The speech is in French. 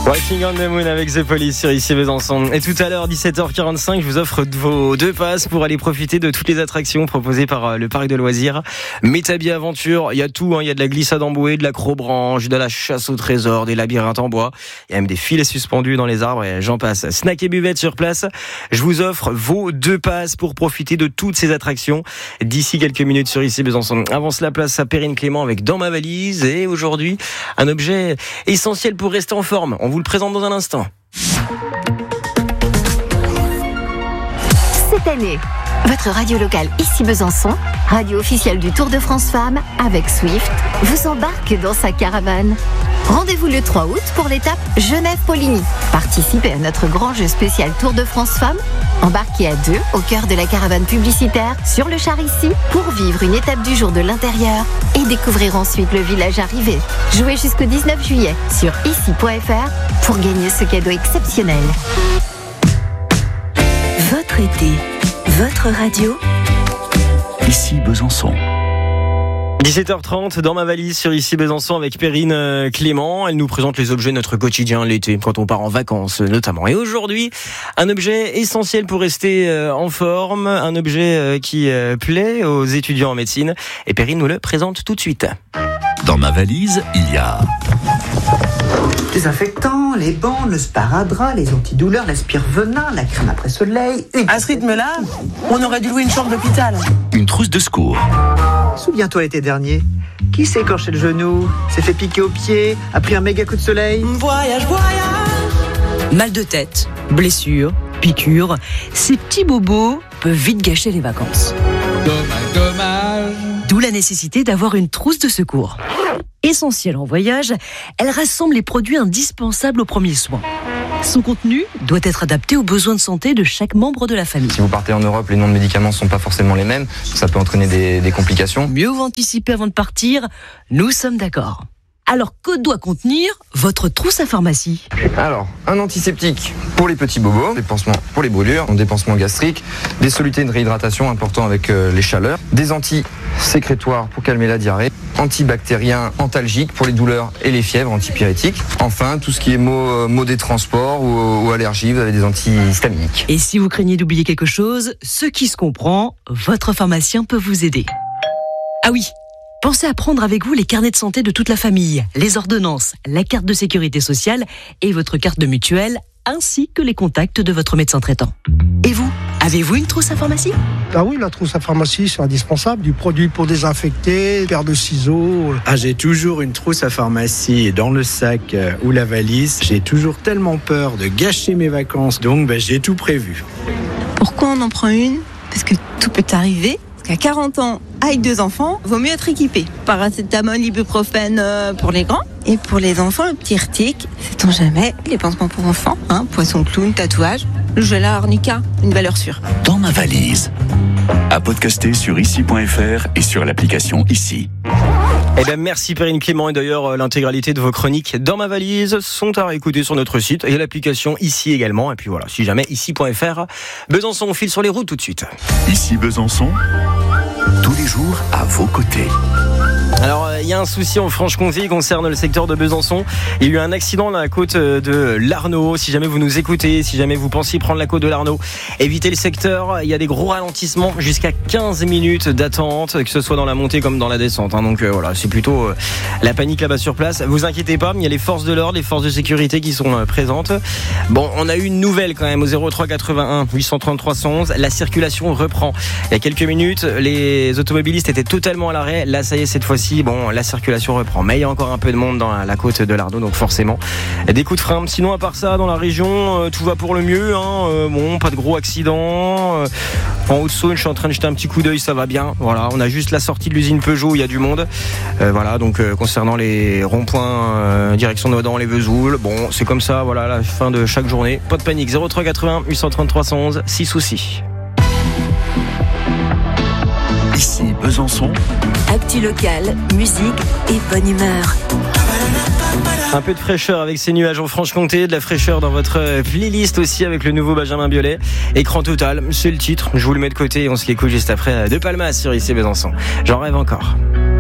Walking on the Moon avec The Police sur ici Besançon. Et tout à l'heure, 17h45, je vous offre vos 2 passes pour aller profiter de toutes les attractions proposées par le parc de loisirs. Métabi Aventure, il y a tout, il y a de la glissade en bouée, de l'acrobranche, de la chasse au trésor, des labyrinthes en bois. Il y a même des filets suspendus dans les arbres et j'en passe. Snack et buvette sur place. Je vous offre vos 2 passes pour profiter de toutes ces attractions d'ici quelques minutes sur ici Besançon. Avant cela, place à Perrine Clément avec Dans ma valise. Et aujourd'hui, un objet essentiel pour rester en forme. On vous le présente dans un instant. Cette année, votre radio locale ici Besançon, radio officielle du Tour de France Femmes, avec Swift, vous embarque dans sa caravane. Rendez-vous le 3 août pour l'étape Genève-Poligny. Participez à notre grand jeu spécial Tour de France Femmes. Embarquez à 2 au cœur de la caravane publicitaire sur le char ici pour vivre une étape du jour de l'intérieur et découvrir ensuite le village arrivé. Jouez jusqu'au 19 juillet sur ici.fr pour gagner ce cadeau exceptionnel. Votre été, votre radio. Ici Besançon. 17h30 dans ma valise sur ici Besançon avec Perrine Clément. Elle nous présente les objets de notre quotidien l'été quand on part en vacances notamment. Et aujourd'hui, un objet essentiel pour rester en forme, un objet qui plaît aux étudiants en médecine. Et Perrine nous le présente tout de suite. Dans ma valise, il y a désinfectant, les bandes, le sparadrap, les antidouleurs, l'aspire-venin, la crème après soleil. À ce rythme-là, on aurait dû louer une chambre d'hôpital. une trousse de secours, Souviens-toi l'été dernier, qui s'est écorché le genou, s'est fait piquer au pied, a pris un méga coup de soleil. Voyage, voyage. Mal de tête, blessures, piqûres, ces petits bobos peuvent vite gâcher les vacances. Dommage. D'où la nécessité d'avoir une trousse de secours. Essentielle en voyage, elle rassemble les produits indispensables aux premiers soins. Son contenu doit être adapté aux besoins de santé de chaque membre de la famille. Si vous partez en Europe, les noms de médicaments ne sont pas forcément les mêmes. Ça peut entraîner des complications. Mieux vaut anticiper avant de partir, nous sommes d'accord. Alors, que doit contenir votre trousse à pharmacie ? Alors, un antiseptique pour les petits bobos, des pansements pour les brûlures, des pansements gastriques, des solutés de réhydratation importants avec les chaleurs, des antisécrétoires pour calmer la diarrhée, antibactériens antalgiques pour les douleurs et les fièvres, antipyrétiques. Enfin, tout ce qui est maux des transports ou allergies, vous avez des antihistaminiques. Et si vous craignez d'oublier quelque chose, ce qui se comprend, votre pharmacien peut vous aider. Ah oui, pensez à prendre avec vous les carnets de santé de toute la famille, les ordonnances, la carte de sécurité sociale et votre carte de mutuelle, ainsi que les contacts de votre médecin traitant. Et vous, avez-vous une trousse à pharmacie ? Ah oui, la trousse à pharmacie, c'est indispensable. Du produit pour désinfecter, paire de ciseaux. J'ai toujours une trousse à pharmacie dans le sac ou la valise. J'ai toujours tellement peur de gâcher mes vacances, donc j'ai tout prévu. Pourquoi on en prend une ? Parce que tout peut arriver. Qu'à 40 ans, avec 2 enfants, vaut mieux être équipé. Paracétamol, ibuprofène pour les grands. Et pour les enfants, le petit Irtic, sait-on jamais, les pansements pour enfants, poisson clown, tatouage, le gel à arnica, une valeur sûre. dans ma valise. À podcaster sur ici.fr et sur l'application Ici. Eh bien, merci Perrine Clément. Et d'ailleurs, l'intégralité de vos chroniques dans ma valise sont à réécouter sur notre site et l'application Ici également. Et puis voilà, si jamais ici.fr. Besançon, on file sur les routes tout de suite. Ici Besançon, tous les jours à vos côtés. Alors, il y a un souci en Franche-Comté qui concerne le secteur de Besançon. Il y a eu un accident à la côte de l'Arnaud. Si jamais vous nous écoutez, si jamais vous pensez prendre la côte de l'Arnaud, évitez le secteur. Il y a des gros ralentissements, jusqu'à 15 minutes d'attente, que ce soit dans la montée comme dans la descente. Donc voilà, c'est plutôt la panique là-bas sur place. Vous inquiétez pas, il y a les forces de l'ordre, les forces de sécurité qui sont présentes. Bon, on a eu une nouvelle quand même au 03 81 830 311. La circulation reprend. Il y a quelques minutes, les automobilistes étaient totalement à l'arrêt. Là, ça y est, cette fois-ci, bon, la circulation reprend. Mais il y a encore un peu de monde dans la côte de l'Arnaud, donc forcément, des coups de frein. Sinon, à part ça, dans la région, tout va pour le mieux. Bon, pas de gros accidents. En Haute-Saône, je suis en train de jeter un petit coup d'œil, ça va bien. Voilà, on a juste la sortie de l'usine Peugeot, il y a du monde. Voilà, donc concernant les ronds-points direction Nodan, les Vesoul, bon, c'est comme ça, voilà, à la fin de chaque journée. Pas de panique. 03 80 830 311, 6 soucis. Ici Besançon, Actu local, musique et bonne humeur. Un peu de fraîcheur avec ces nuages en Franche-Comté, de la fraîcheur dans votre playlist aussi avec le nouveau Benjamin Biolay. Écran total, c'est le titre, je vous le mets de côté et on se l'écoute juste après De Palmas sur ici Besançon. J'en rêve encore.